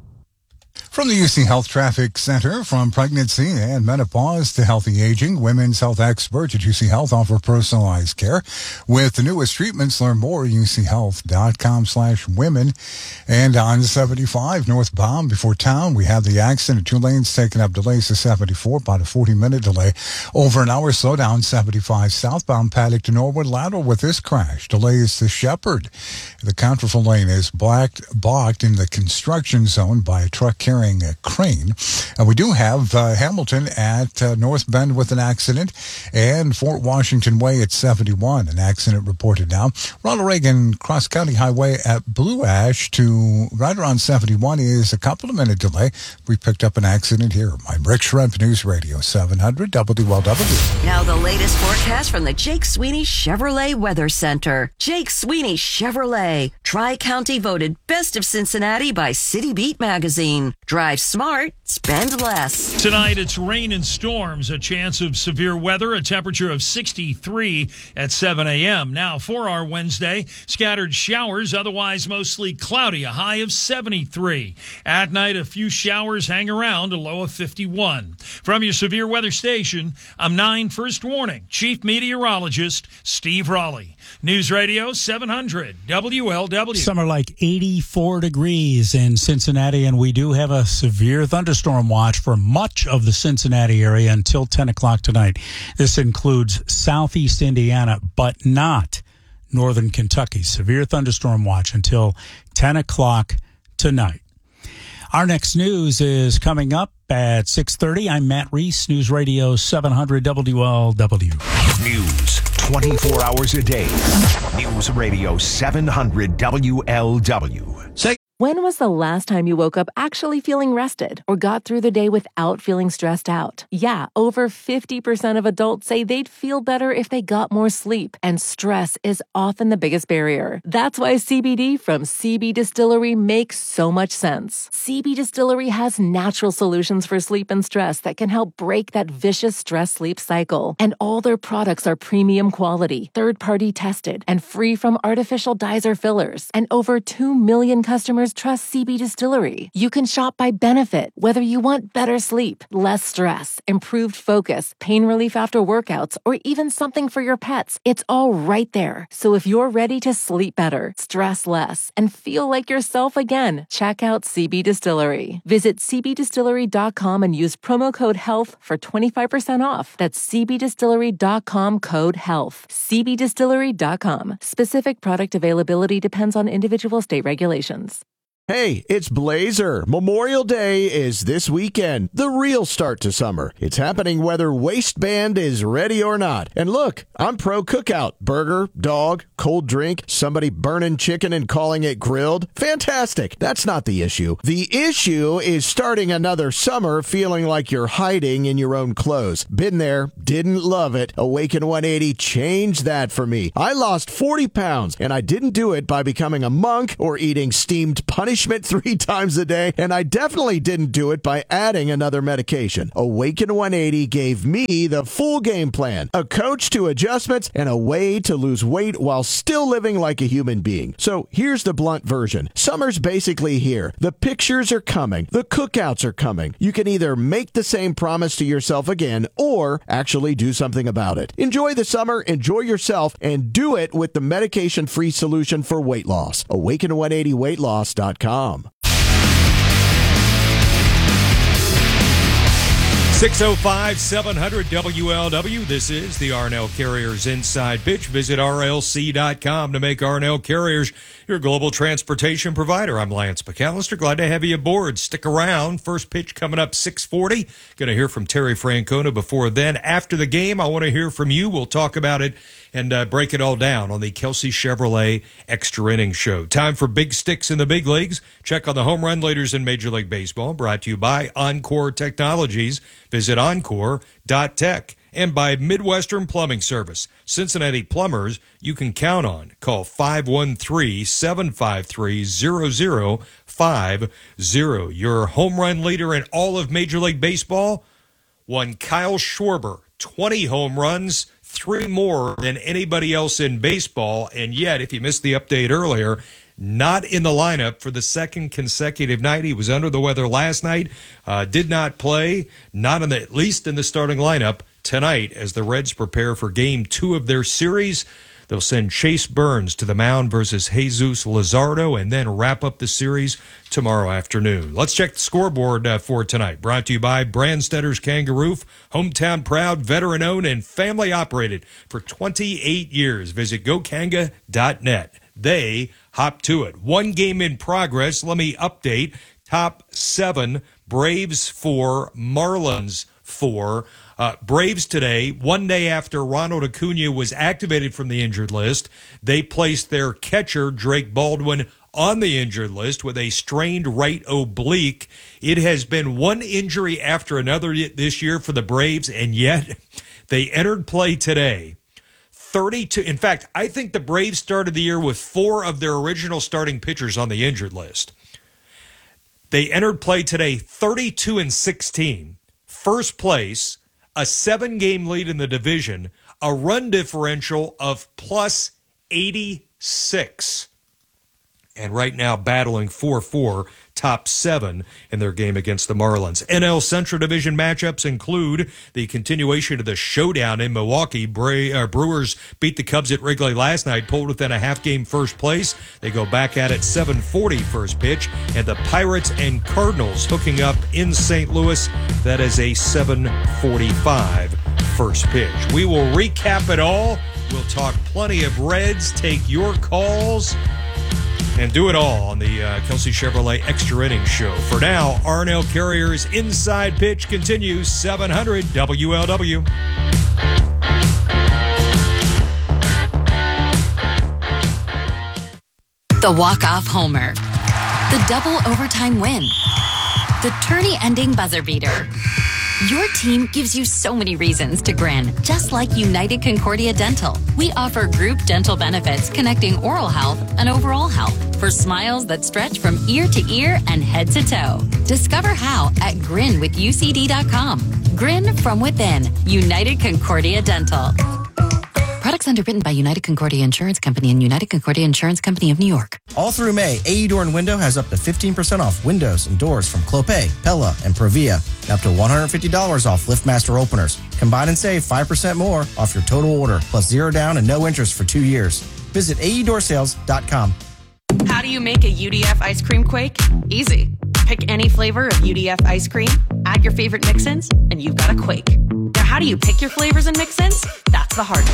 From the U C Health Traffic Center, from pregnancy and menopause to healthy aging, women's health experts at U C Health offer personalized care. With the newest treatments, learn more at U C health dot com slash women. And on seventy-five northbound before town, we have the accident. Two lanes taking up delays to seventy-four, about a forty-minute delay. Over an hour slowdown, seventy-five southbound Paddock to Norwood lateral with this crash. Delays to Shepherd. The contraflow lane is blocked, blocked in the construction zone by a truck carrying a crane. And we do have uh, Hamilton at uh, North Bend with an accident, and Fort Washington Way at seventy-one, an accident reported now. Ronald Reagan Cross County Highway at Blue Ash to right around seventy-one is a couple of minute delay. We picked up an accident here. I'm Rick Schrempf, News Radio seven hundred W L W. Now the latest forecast from the Jake Sweeney Chevrolet Weather Center. Jake Sweeney Chevrolet, Tri-County voted Best of Cincinnati by City Beat magazine. Drive smart, spend less. Tonight, it's rain and storms, a chance of severe weather, a temperature of sixty-three at seven a.m. Now, for our Wednesday, scattered showers, otherwise mostly cloudy, a high of seventy-three. At night, a few showers hang around, a low of fifty-one. From your severe weather station, I'm nine First Warning Chief Meteorologist Steve Raleigh. News Radio seven hundred W L W. Summer like eighty-four degrees in Cincinnati, and we do have a severe thunderstorm watch for much of the Cincinnati area until ten o'clock tonight. This includes southeast Indiana, but not northern Kentucky. Severe thunderstorm watch until ten o'clock tonight. Our next news is coming up at six thirty. I'm Matt Reese, News Radio seven hundred W L W. News twenty-four hours a day. News Radio seven hundred W L W. Say- When was the last time you woke up actually feeling rested or got through the day without feeling stressed out? Yeah, over fifty percent of adults say they'd feel better if they got more sleep, and stress is often the biggest barrier. That's why C B D from C B Distillery makes so much sense. C B Distillery has natural solutions for sleep and stress that can help break that vicious stress-sleep cycle. And all their products are premium quality, third-party tested, and free from artificial dyes or fillers. And over two million customers customers trust C B Distillery. You can shop by benefit, whether you want better sleep, less stress, improved focus, pain relief after workouts, or even something for your pets. It's all right there. So if you're ready to sleep better, stress less, and feel like yourself again, check out C B Distillery. Visit c b distillery dot com and use promo code HEALTH for twenty-five percent off. That's c b distillery dot com code HEALTH. c b distillery dot com. Specific product availability depends on individual state regulations. Hey, it's Blazer. Memorial Day is this weekend, the real start to summer. It's happening whether Waistband is ready or not. And look, I'm pro cookout. Burger, dog, cold drink, somebody burning chicken and calling it grilled. Fantastic. That's not the issue. The issue is starting another summer feeling like you're hiding in your own clothes. Been there, didn't love it. Awaken one eighty changed that for me. I lost forty pounds, and I didn't do it by becoming a monk or eating steamed punishment three times a day, and I definitely didn't do it by adding another medication. Awaken one eighty gave me the full game plan, a coach to adjustments, and a way to lose weight while still living like a human being. So here's the blunt version. Summer's basically here. The pictures are coming. The cookouts are coming. You can either make the same promise to yourself again or actually do something about it. Enjoy the summer, enjoy yourself, and do it with the medication-free solution for weight loss. awaken one eighty weight loss dot com. six oh five, seven hundred W L W. This is the Arnell Carriers Inside Pitch. Visit R L C dot com to make Arnell Carriers your global transportation provider. I'm Lance McAllister. Glad to have you aboard. Stick around. First pitch coming up six forty. Going to hear from Terry Francona before then. After the game, I want to hear from you. We'll talk about it and uh, break it all down on the Kelsey Chevrolet Extra Innings Show. Time for Big Sticks in the Big Leagues. Check on the home run leaders in Major League Baseball. Brought to you by Encore Technologies. Visit encore dot tech. And by Midwestern Plumbing Service. Cincinnati plumbers you can count on. Call five one three, seven five three, zero zero five zero. Your home run leader in all of Major League Baseball, one Kyle Schwarber, twenty home runs, three more than anybody else in baseball. And yet, if you missed the update earlier, not in the lineup for the second consecutive night. He was under the weather last night, uh, did not play, not in the, at least in the starting lineup tonight as the Reds prepare for game two of their series. They'll send Chase Burns to the mound versus Jesus Luzardo and then wrap up the series tomorrow afternoon. Let's check the scoreboard uh, for tonight. Brought to you by Brandstetter's Kangaroo, hometown proud, veteran-owned, and family-operated for twenty-eight years. Visit go kanga dot net. They hop to it. One game in progress. Let me update. Top seven, Braves four, Marlins four. Uh, Braves today, one day after Ronald Acuna was activated from the injured list, they placed their catcher, Drake Baldwin, on the injured list with a strained right oblique. It has been one injury after another this year for the Braves, and yet they entered play today. thirty-two. In fact, I think the Braves started the year with four of their original starting pitchers on the injured list. They entered play today thirty-two and sixteen. First place, a seven-game lead in the division, a run differential of plus eighty-six. And right now battling four four, top seven in their game against the Marlins. N L Central Division matchups include the continuation of the showdown in Milwaukee. Bra- uh, Brewers beat the Cubs at Wrigley last night, pulled within a half-game first place. They go back at it seven forty first pitch. And the Pirates and Cardinals hooking up in Saint Louis. That is a seven forty-five first pitch. We will recap it all. We'll talk plenty of Reds, take your calls, and do it all on the uh, Kelsey Chevrolet Extra Innings Show. For now, Arnell Carriers Inside Pitch continues, seven hundred W L W. The walk-off homer. The double overtime win. The tourney-ending buzzer beater. Your team gives you so many reasons to grin, just like United Concordia Dental. We offer group dental benefits connecting oral health and overall health for smiles that stretch from ear to ear and head to toe. Discover how at grin with U C D dot com. Grin from within. United Concordia Dental. Products underwritten by United Concordia Insurance Company and United Concordia Insurance Company of New York. All through May, A E Door and Window has up to fifteen percent off windows and doors from Clopay, Pella, and Provia. And up to one hundred fifty dollars off LiftMaster openers. Combine and save five percent more off your total order, plus zero down and no interest for two years. Visit A E door sales dot com. How do you make a U D F ice cream quake? Easy. Pick any flavor of U D F ice cream, add your favorite mix-ins, and you've got a quake. Now, how do you pick your flavors and mix-ins? That's the hard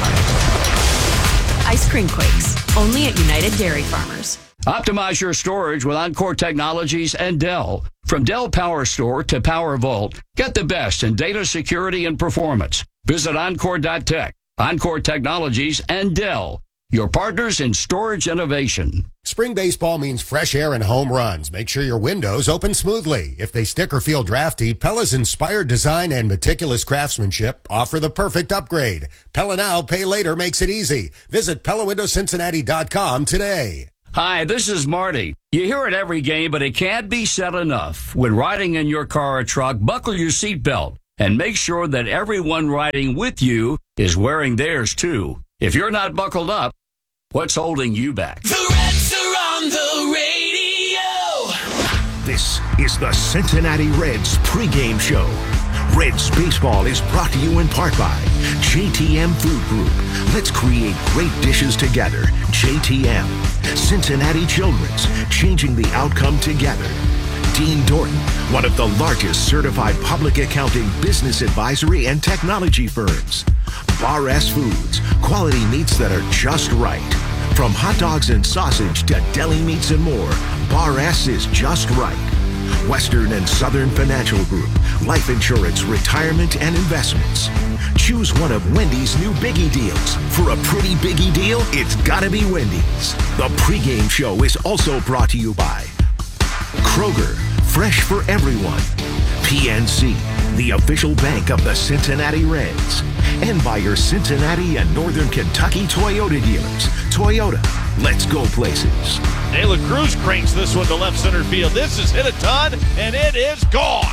part. Ice cream quakes, only at United Dairy Farmers. Optimize your storage with Encore Technologies and Dell. From Dell Power Store to Power Vault, get the best in data security and performance. Visit Encore dot tech, Encore Technologies, and Dell, your partners in storage innovation. Spring baseball means fresh air and home runs. Make sure your windows open smoothly. If they stick or feel drafty, Pella's inspired design and meticulous craftsmanship offer the perfect upgrade. Pella Now, Pay Later makes it easy. Visit Pella Window Cincinnati dot com today. Hi, this is Marty. You hear it every game, but it can't be said enough. When riding in your car or truck, buckle your seatbelt and make sure that everyone riding with you is wearing theirs too. If you're not buckled up, what's holding you back? The Reds are on the radio. This is the Cincinnati Reds pregame show. Reds baseball is brought to you in part by J T M Food Group. Let's create great dishes together. J T M. Cincinnati Children's, changing the outcome together. Dean Dorton, one of the largest certified public accounting, business advisory, and technology firms. Bar S Foods, quality meats that are just right. From hot dogs and sausage to deli meats and more, Bar S is just right. Western and Southern Financial Group, life insurance, retirement, and investments. Choose one of Wendy's new Biggie deals. For a pretty Biggie deal, it's gotta be Wendy's. The pregame show is also brought to you by Kroger, fresh for everyone. P N C, the official bank of the Cincinnati Reds. And by your Cincinnati and Northern Kentucky Toyota dealers. Toyota, let's go places. De La Cruz cranks this one to left center field. This is hit a ton, and it is gone.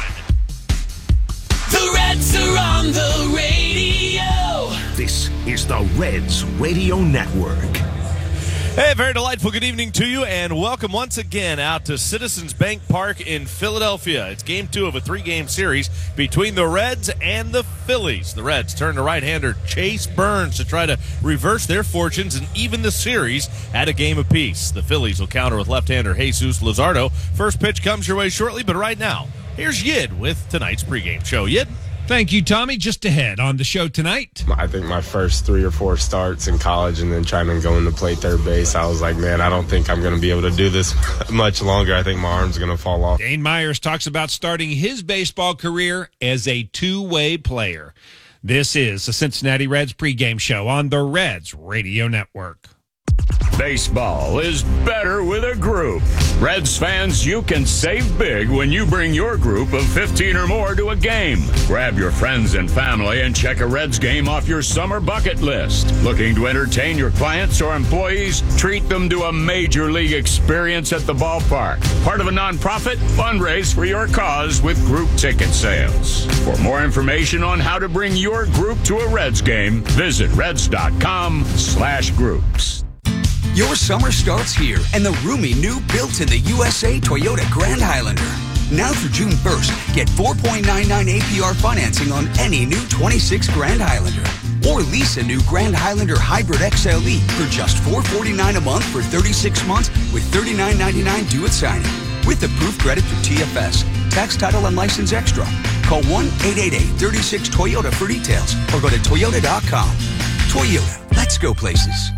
The Reds are on the radio. This is the Reds Radio Network. Hey, very delightful good evening to you, and welcome once again out to Citizens Bank Park in Philadelphia. It's game two of a three-game series between the Reds and the Phillies. The Reds turn to right-hander Chase Burns to try to reverse their fortunes and even the series at a game apiece. The Phillies will counter with left-hander Jesus Luzardo. First pitch comes your way shortly, but right now, here's Yid with tonight's pregame show. Yid? Thank you, Tommy. Just ahead on the show tonight. I think my first three or four starts in college and then trying to go into play third base, I was like, man, I don't think I'm going to be able to do this much longer. I think my arm's going to fall off. Dane Myers talks about starting his baseball career as a two-way player. This is the Cincinnati Reds pregame show on the Reds Radio Network. Baseball is better with a group. Reds fans, you can save big when you bring your group of fifteen or more to a game. Grab your friends and family and check a Reds game off your summer bucket list. Looking to entertain your clients or employees? Treat them to a major league experience at the ballpark. Part of a nonprofit? Fundraise for your cause with group ticket sales. For more information on how to bring your group to a Reds game, visit reds.com slash groups. Your summer starts here, and the roomy new built in the U S A Toyota Grand Highlander. Now through June first, get four point nine nine A P R financing on any new twenty-six Grand Highlander. Or lease a new Grand Highlander Hybrid X L E for just four hundred forty-nine dollars a month for thirty-six months with thirty-nine ninety-nine due at signing. With approved credit through T F S. Tax, title, and license extra. Call one eight eight eight, three six, Toyota for details or go to toyota dot com. Toyota, let's go places.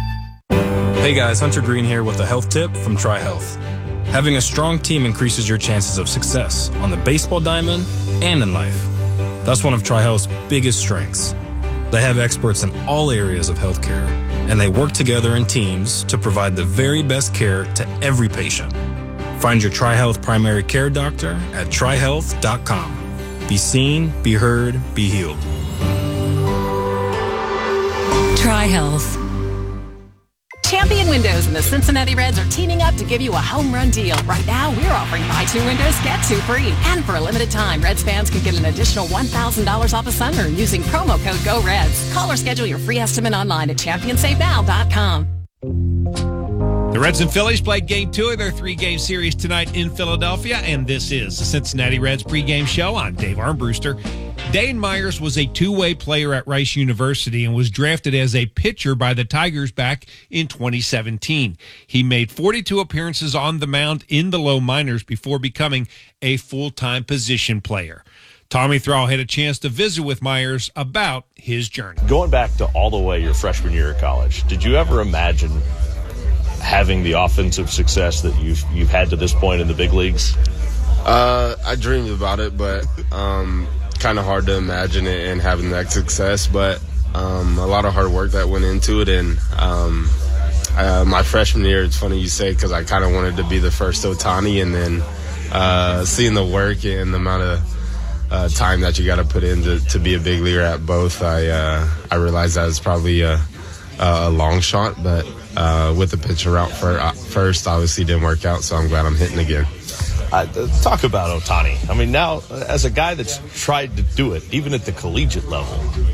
Hey guys, Hunter Green here with a health tip from TriHealth. Having a strong team increases your chances of success on the baseball diamond and in life. That's one of TriHealth's biggest strengths. They have experts in all areas of healthcare, and they work together in teams to provide the very best care to every patient. Find your TriHealth primary care doctor at tri health dot com. Be seen, be heard, be healed. TriHealth. Champion Windows and the Cincinnati Reds are teaming up to give you a home run deal. Right now, we're offering buy two windows, get two free. And for a limited time, Reds fans can get an additional one thousand dollars off a sunroom using promo code GOREDS. Call or schedule your free estimate online at champion save now dot com. The Reds and Phillies played game two of their three-game series tonight in Philadelphia, and this is the Cincinnati Reds pregame show. I'm Dave Armbruster. Dane Myers was a two-way player at Rice University and was drafted as a pitcher by the Tigers back in twenty seventeen. He made forty-two appearances on the mound in the low minors before becoming a full-time position player. Tommy Thrall had a chance to visit with Myers about his journey. Going back to all the way your freshman year of college, did you ever imagine having the offensive success that you've you've had to this point in the big leagues? Uh, I dreamed about it, but um, kind of hard to imagine it and having that success. But um, a lot of hard work that went into it. And um, uh, my freshman year, it's funny you say, because I kind of wanted to be the first Ohtani, and then uh, seeing the work and the amount of uh, time that you got to put in to, to be a big leaguer at both, I uh, I realized that was probably a, a long shot, but uh, with the pitcher route for, uh, first, obviously didn't work out, so I'm glad I'm hitting again. Uh, talk about Ohtani. I mean, now, as a guy that's tried to do it, even at the collegiate level,